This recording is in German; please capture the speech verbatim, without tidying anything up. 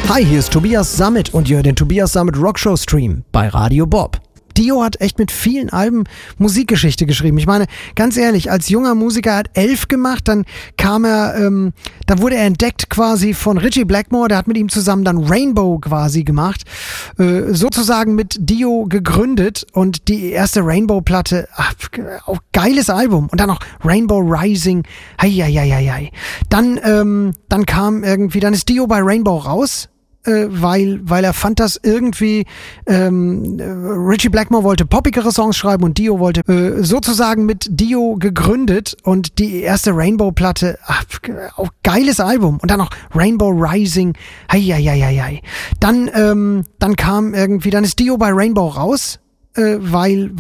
Hi, hier ist Tobias Sammet und ihr hört den Tobias Sammet Rockshow Stream bei Radio Bob. Dio hat echt mit vielen Alben Musikgeschichte geschrieben. Ich meine, ganz ehrlich, als junger Musiker hat elf gemacht, dann kam er, ähm, dann wurde er entdeckt quasi von Ritchie Blackmore, der hat mit ihm zusammen dann Rainbow quasi gemacht, äh, sozusagen mit Dio gegründet und die erste Rainbow-Platte, ach, auch geiles Album und dann noch Rainbow Rising, hei, hei, hei, hei, hei. Dann, ähm, dann kam irgendwie, dann ist Dio bei Rainbow raus. Äh, weil, weil er fand das irgendwie, ähm, Ritchie Blackmore wollte poppigere Songs schreiben und Dio wollte äh, sozusagen mit Dio gegründet und die erste Rainbow-Platte, ach, auch geiles Album und dann noch Rainbow Rising, hei, hei, hei, hei, hei. Dann, ähm, dann kam irgendwie, dann ist Dio bei Rainbow raus, äh, weil